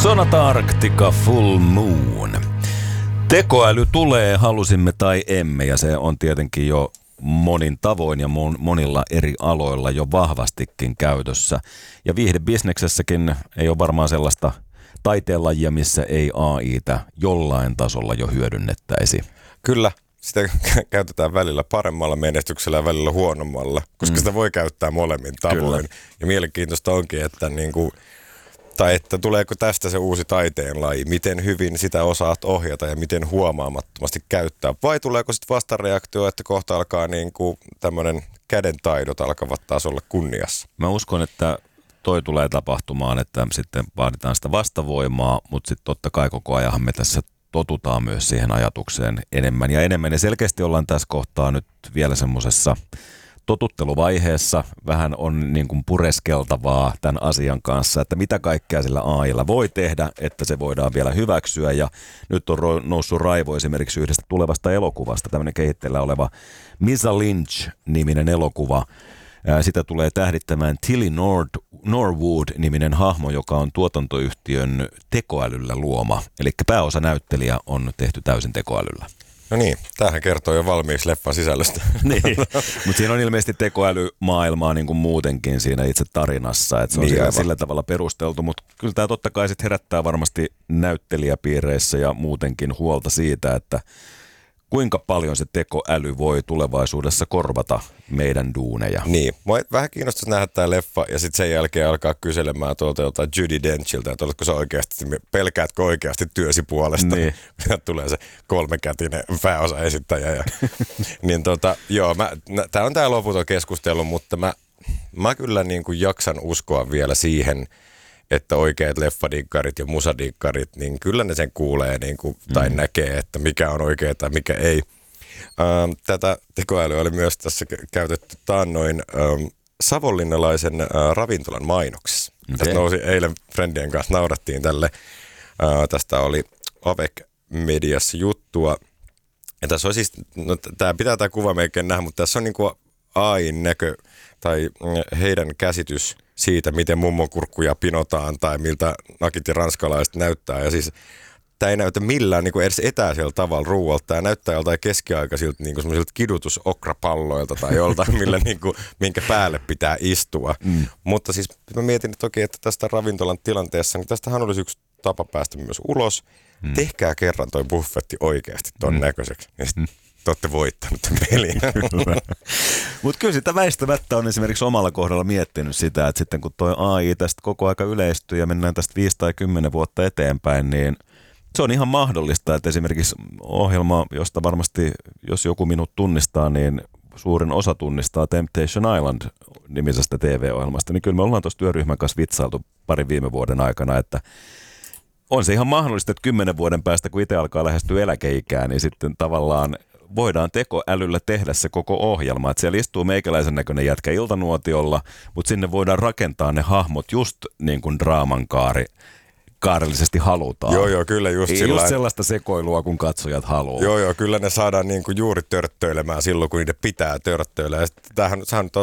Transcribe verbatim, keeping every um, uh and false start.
Sonata Arctica Full Moon. Tekoäly tulee, halusimme tai emme, ja se on tietenkin jo monin tavoin ja mon, monilla eri aloilla jo vahvastikin käytössä. Ja viihdebisneksessäkin ei ole varmaan sellaista taiteenlajia, missä ei A I:tä jollain tasolla jo hyödynnettäisi. Kyllä, sitä käytetään välillä paremmalla menestyksellä ja välillä huonommalla, koska mm. sitä voi käyttää molemmin tavoin. Kyllä. Ja mielenkiintoista onkin, että niinku tai että tuleeko tästä se uusi taiteenlaji, miten hyvin sitä osaat ohjata ja miten huomaamattomasti käyttää. Vai tuleeko sitten vastareaktio, että kohta alkaa niin kuin tämmöinen kädentaidot alkavat taas olla kunniassa? Mä uskon, että toi tulee tapahtumaan, että sitten vaaditaan sitä vastavoimaa, mutta sitten totta kai koko ajan me tässä totutaan myös siihen ajatukseen enemmän ja enemmän. Ja selkeästi ollaan tässä kohtaa nyt vielä semmoisessa totutteluvaiheessa, vähän on niin kuin pureskeltavaa tämän asian kanssa, että mitä kaikkea sillä A I:lla voi tehdä, että se voidaan vielä hyväksyä. Ja nyt on noussut raivo esimerkiksi yhdestä tulevasta elokuvasta, tämmöinen kehitteillä oleva Misa Lynch-niminen elokuva. Sitä tulee tähdittämään Tilly Nord- Norwood-niminen hahmo, joka on tuotantoyhtiön tekoälyllä luoma. Eli pääosanäyttelijä on tehty täysin tekoälyllä. No niin, tämähän kertoo jo valmiiksi leffan sisällöstä. Niin, mutta siinä on ilmeisesti tekoälymaailmaa niin kuin muutenkin siinä itse tarinassa, että se on niin, sillä, sillä tavalla perusteltu, mutta kyllä tämä totta kai sit herättää varmasti näyttelijäpiireissä ja muutenkin huolta siitä, että kuinka paljon se tekoäly voi tulevaisuudessa korvata meidän duuneja. Niin, mua vähän kiinnostaisi nähdä tämä leffa ja sitten sen jälkeen alkaa kyselemään tuolta jotain Judi Denchiltä, että oletko sä oikeasti, pelkäätkö oikeasti työsi puolesta, niin. Tulee se kolmekätinen pääosaesittäjä. Ja, niin tota, joo, tämä on tämä loputon keskustelu, mutta mä, mä kyllä niin kuin jaksan uskoa vielä siihen, että oikeat leffadikkarit ja musadikkarit, niin kyllä ne sen kuulee niin kuin, tai mm. näkee, että mikä on oikea tai mikä ei. Ähm, tätä tekoälyä oli myös tässä käytetty taannoin ähm, savonlinnalaisen äh, ravintolan mainoksessa. Okay. Tästä nousi eilen friendien kanssa, naurattiin tälle. Äh, tästä oli Avec Mediassa juttua. Ja tässä on siis, no, tämä pitää tämä kuva melkein nähdä, mutta tässä on niin kuin A I:n näkö tai heidän käsitys siitä, miten mummonkurkkuja pinotaan tai miltä nakit ja ranskalaiset näyttää. Ja siis tämä ei näytä millään niin kuin edes etäisellä tavalla ruualta. Tämä näyttää joltain keskiaikaisilta niin kuin semmoisilta kidutusokrapalloilta tai joltain, millä, niin kuin, minkä päälle pitää istua. Mm. Mutta siis mä mietin toki, että tästä ravintolan tilanteessa, niin tästähän olisi yksi tapa päästä myös ulos. Mm. Tehkää kerran toi buffetti oikeasti ton mm. näköiseksi. Ja sit, mm. te olette voittanut tämän pelin. Mutta kyllä sitä väistämättä on esimerkiksi omalla kohdalla miettinyt sitä, että sitten kun tuo A I tästä koko aika yleistyy ja mennään tästä viisi tai kymmenen vuotta eteenpäin, niin se on ihan mahdollista, että esimerkiksi ohjelma, josta varmasti, jos joku minut tunnistaa, niin suurin osa tunnistaa Temptation Island-nimisestä T V-ohjelmasta, niin kyllä me ollaan tuossa työryhmän kanssa vitsailtu parin viime vuoden aikana, että on se ihan mahdollista, että kymmenen vuoden päästä, kun itse alkaa lähestyä eläkeikää, niin sitten tavallaan voidaan tekoälyllä tehdä se koko ohjelma. Että siellä istuu meikäläisen näköinen jätkä iltanuotiolla, mutta sinne voidaan rakentaa ne hahmot just niin kuin draaman kaari, kaarellisesti halutaan. Joo, joo, kyllä just Ei sillä just sellaista sekoilua, kun katsojat haluaa. Joo, joo, kyllä ne saadaan niin kuin juuri törttöilemään silloin, kun niiden pitää törttöillä. Ja tämähän, sähän